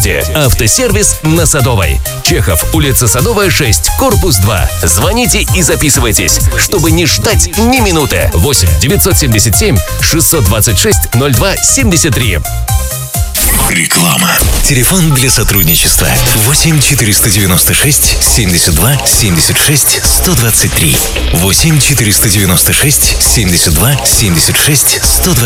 Приезжайте. Автосервис на Садовой. Чехов, улица Садовая, 6, корпус 2. Звоните и записывайтесь, чтобы не ждать ни минуты. 8 977 626 02 73. Реклама. Телефон для сотрудничества 8 496 72 76 123. 8 496 72 76 123.